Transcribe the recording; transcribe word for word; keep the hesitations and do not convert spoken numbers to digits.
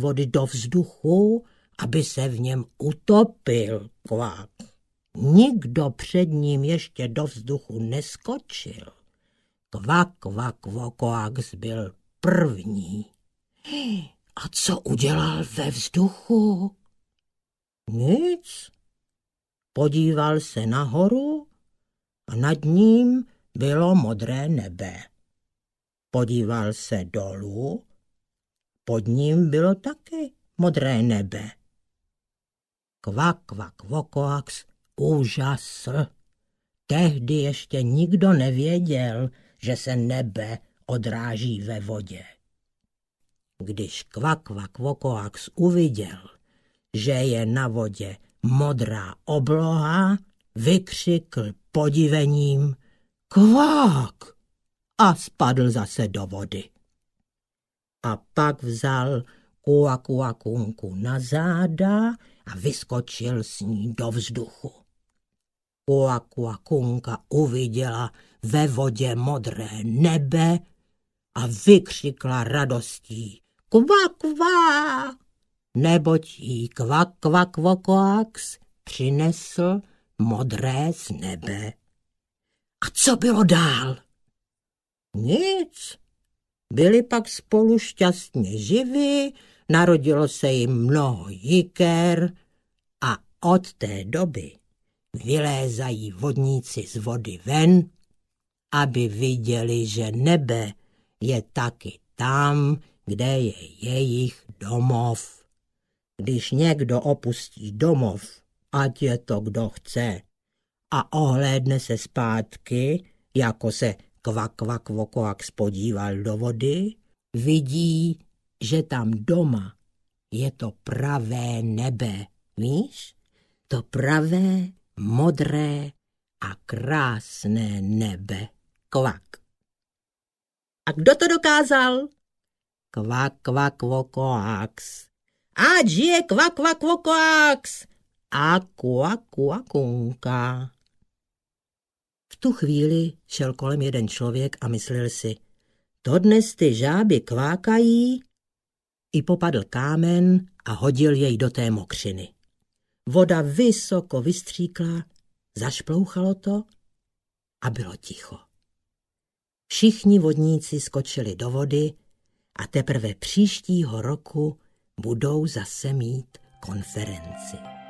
vody do vzduchu, aby se v něm utopil, kvák. Nikdo před ním ještě do vzduchu neskočil. Kvak, kvak, vokoax byl první. A co udělal ve vzduchu? Nic. Podíval se nahoru a nad ním bylo modré nebe. Podíval se dolů, pod ním bylo taky modré nebe. Kvak, kvak, vokoax úžasl. Tehdy ještě nikdo nevěděl, že se nebe odráží ve vodě. Když kvak, kvak, vokoax uviděl, že je na vodě modrá obloha, vykřikl podivením kvák a spadl zase do vody. A pak vzal kuakuakunku na záda a vyskočil s ní do vzduchu. Kuakuakunka uviděla ve vodě modré nebe a vykřikla radostí kvak, kvak, neboť jí kvak, kvak, vokoax přinesl modré z nebe. A co bylo dál? Nic. Byli pak spolu šťastně živí, narodilo se jim mnoho jiker a od té doby vylézají vodníci z vody ven, aby viděli, že nebe je taky tam, kde je jejich domov. Když někdo opustí domov, ať je to kdo chce, a ohlédne se zpátky, jako se kvak, kvak, vokoax podíval do vody, vidí, že tam doma je to pravé nebe. Víš? To pravé, modré a krásné nebe. Kvak. A kdo to dokázal? Kvak, kvak, vokoax. Ať žije kvak, kvak, vokoax a kuakuakunka. V tu chvíli šel kolem jeden člověk a myslel si, to dnes ty žáby kvákají, i popadl kámen a hodil jej do té mokřiny. Voda vysoko vystříkla, zašplouchalo to a bylo ticho. Všichni vodníci skočili do vody a teprve příštího roku budou zase mít konferenci.